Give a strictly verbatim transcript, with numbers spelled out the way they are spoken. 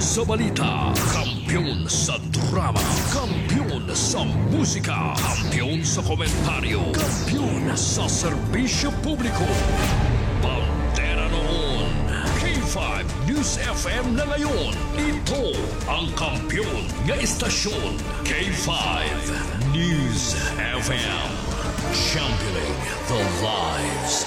sa balita, kampiyon sa drama, kampiyon sa musika, kampiyon sa komentaryo, kampiyon sa serbisyo publiko. Pantera noon, K five News F M na ngayon. Ito ang kampiyon nga istasyon, K five News F M. Championing the lives